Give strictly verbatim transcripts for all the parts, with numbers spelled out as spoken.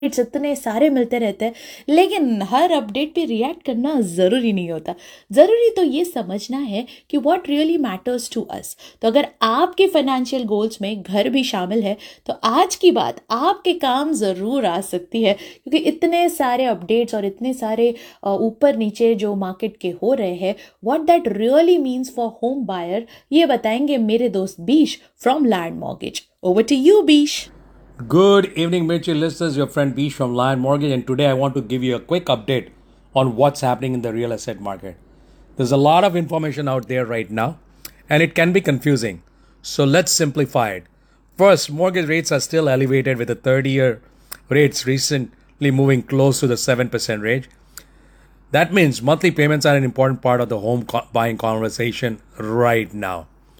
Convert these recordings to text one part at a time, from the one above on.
इतने सारे मिलते रहते हैं, लेकिन हर अपडेट पे रिएक्ट करना ज़रूरी नहीं होता। ज़रूरी तो ये समझना है कि what really matters to us. तो अगर आपके फाइनेंशियल गोल्स में घर भी शामिल है तो आज की बात आपके काम ज़रूर आ सकती है, क्योंकि इतने सारे अपडेट्स और इतने सारे ऊपर नीचे जो मार्केट के हो रहे हैं, what that really means for home buyer, ये बताएंगे मेरे दोस्त बीश from land mortgage. Over to you बीश। Good evening, mutual listeners. Your friend Bish from Lion Mortgage, and today I want to give you a quick update on what's happening in the real estate market. There's a lot of information out there right now, and it can be confusing. So let's simplify it. First, mortgage rates are still elevated, with the thirty-year rates recently moving close to the seven percent range. That means monthly payments are an important part of the home co- buying conversation right now.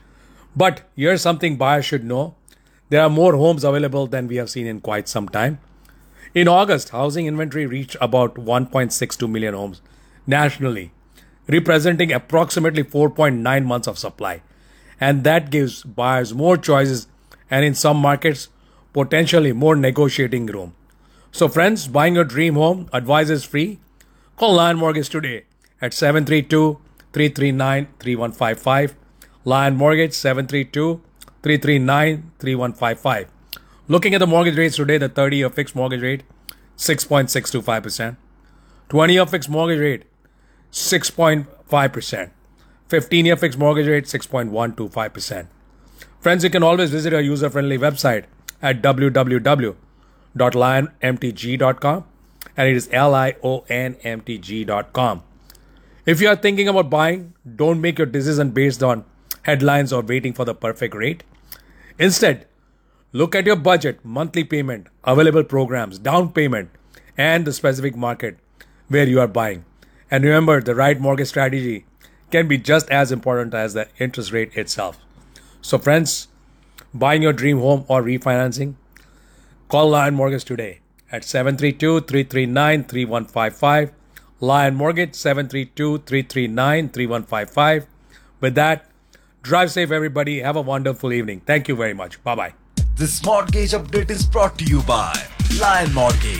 But here's something buyers should know. There are more homes available than we have seen in quite some time. In August, housing inventory reached about one point six two million homes nationally, representing approximately four point nine months of supply. And that gives buyers more choices and, in some markets, potentially more negotiating room. So friends, buying your dream home, advice is free. Call Lion Mortgage today at seven three two, three three nine, three one five five. Lion Mortgage seven three two, three three nine, three one five five. Looking at the mortgage rates today, the thirty-year fixed mortgage rate, six point six two five percent. twenty-year fixed mortgage rate, six point five percent. fifteen-year fixed mortgage rate, six point one two five percent. Friends, you can always visit our user-friendly website at w w w dot lion m t g dot com, and it is L I O N M T G dot com. If you are thinking about buying, don't make your decision based on headlines or waiting for the perfect rate. Instead, look at your budget, monthly payment, available programs, down payment, and the specific market where you are buying. And remember, the right mortgage strategy can be just as important as the interest rate itself. So friends, buying your dream home or refinancing, call Lion Mortgage today at seven three two, three three nine, three one five five. Lion Mortgage seven three two, three three nine, three one five five. With that, drive safe, everybody. Have a wonderful evening. Thank you very much. Bye-bye. This mortgage update is brought to you by Lion Mortgage.